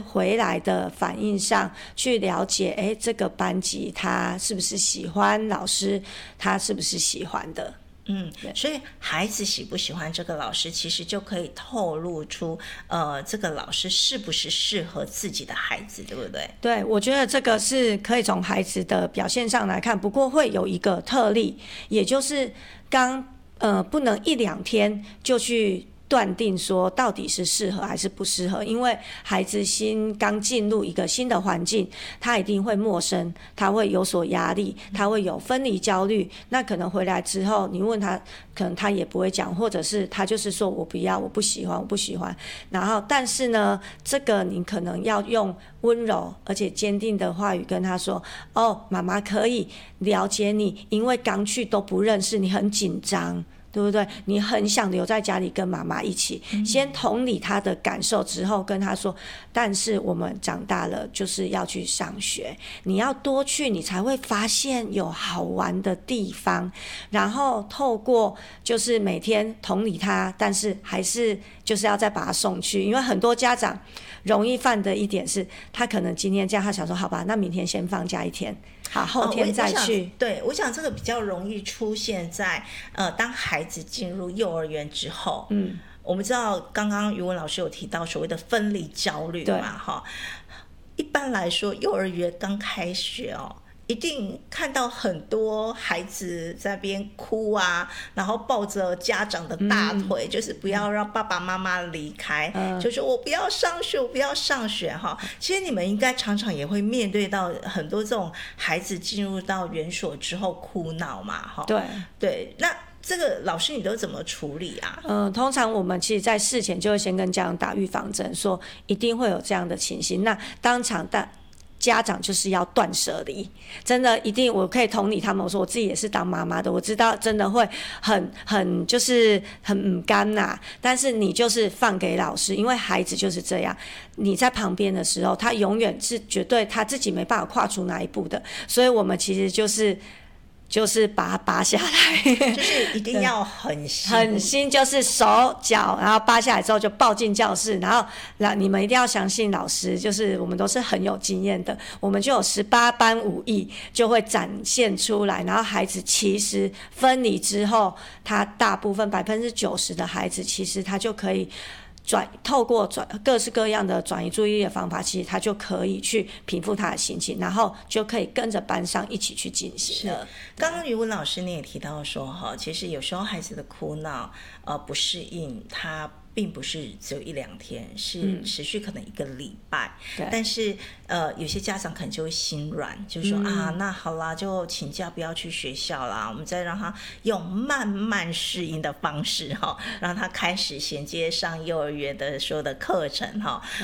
回来的反应上去了解，这个班级他是不是喜欢，老师他是不是喜欢的。 所以孩子喜不喜欢这个老师，其实就可以透露出这个老师是不是适合自己的孩子，对不对？ 对，我觉得这个是可以从孩子的表现上来看，不过会有一个特例，也就是不能一两天就去断定说到底是适合还是不适合，因为孩子刚进入一个新的环境，他一定会陌生，他会有所压力，他会有分离焦虑，那可能回来之后你问他，可能他也不会讲，或者是他就是说我不要，我不喜欢，我不喜欢。然后但是呢，这个你可能要用温柔而且坚定的话语跟他说，妈妈可以了解你，因为刚去都不认识，你很紧张，对不对？你很想留在家里跟妈妈一起，先同理他的感受之后跟他说，但是我们长大了就是要去上学，你要多去，你才会发现有好玩的地方，然后透过就是每天同理他，但是还是就是要再把他送去，因为很多家长容易犯的一点是，他可能今天这样，他想说好吧，那明天先放假一天，好，后天再去。 对，我想这个比较容易出现在当孩子进入幼儿园之后。我们知道刚刚语文老师有提到所谓的分离焦虑嘛，哈。一般来说，幼儿园刚开学一定看到很多孩子在那边哭啊，然后抱着家长的大腿，就是不要让爸爸妈妈离开，就说我不要上学，我不要上学哈。其实你们应该常常也会面对到很多这种孩子进入到园所之后哭闹嘛，哈。对，那这个老师你都怎么处理啊？ 通常我们其实在事前就会先跟家长打预防针，说一定会有这样的情形，那当场家长就是要断舍离，真的一定，我可以同理他们。我说我自己也是当妈妈的，我知道真的会很就是很干呐。但是你就是放给老师，因为孩子就是这样，你在旁边的时候，他永远是绝对他自己没办法跨出那一步的。所以我们其实就是把它拔下来， 就是一定要狠心，就是手脚，然后拔下来之后就抱进教室，然后你们一定要相信老师，就是我们都是很有经验的，我们就有18般武艺就会展现出来，然后孩子其实分离之后，他大部分90%的孩子其实他就可以透过各式各样的转移注意力的方法，其实他就可以去平复他的心情，然后就可以跟着班上一起去进行了。 刚刚语文老师你也提到说其实有时候孩子的哭闹不适应，他并不是只有1-2天，是持续可能1个礼拜。但是有些家长可能就会心软，就说那好啦，就请假不要去学校啦，我们再让他用慢慢适应的方式让他开始衔接上幼儿园的所有的课程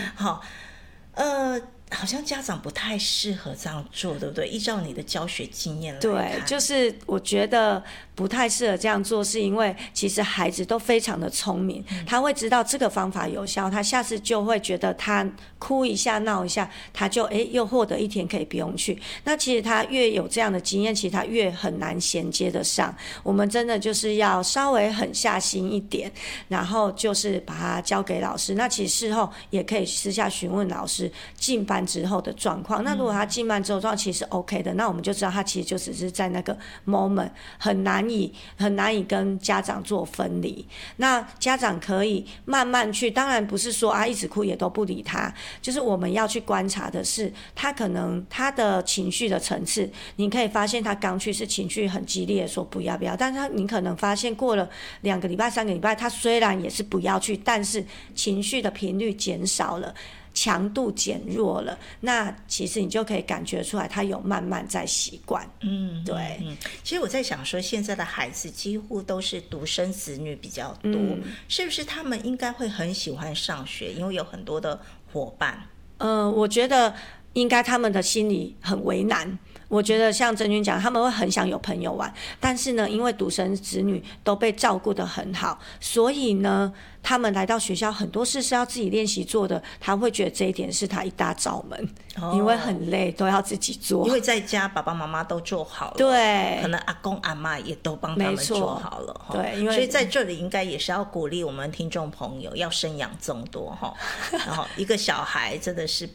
好像家长不太适合这样做，对不对？依照你的教学经验来看。 对，就是我觉得不太适合这样做，是因为其实孩子都非常的聪明，他会知道这个方法有效，他下次就会觉得他哭一下闹一下，他就又获得1天可以不用去。那其实他越有这样的经验，其实他越很难衔接得上。我们真的就是要稍微狠下心一点，然后就是把它交给老师。那其实事后也可以私下询问老师进班之后的状况。那如果他进班之后状况其实 OK 的，那我们就知道他其实就只是在那个 moment 很难以跟家长做分离。那家长可以慢慢去，当然不是说一直哭也都不理他，就是我们要去观察的是他可能他的情绪的层次，你可以发现他刚去是情绪很激烈说不要，但是你可能发现过了2个礼拜3个礼拜，他虽然也是不要去，但是情绪的频率减少了，强度减弱了，那其实你就可以感觉出来他有慢慢在习惯。对。 其实我在想说，现在的孩子几乎都是独生子女比较多，是不是他们应该会很喜欢上学，因为有很多的伙伴？ 我觉得应该他们的心里很为难。我觉得像真君讲，他们会很想有朋友玩，但是呢，因为独生子女都被照顾得很好，所以呢他们来到学校很多事是要自己练习做的，他会觉得这一点是他一大罩门，因为很累都要自己做， 因为在家爸爸妈妈都做好了， 对， 可能阿公阿嬷也都帮他们做好了， 对，因为所以在这里应该也是要鼓励我们听众朋友要生养众多然后一个小孩真的是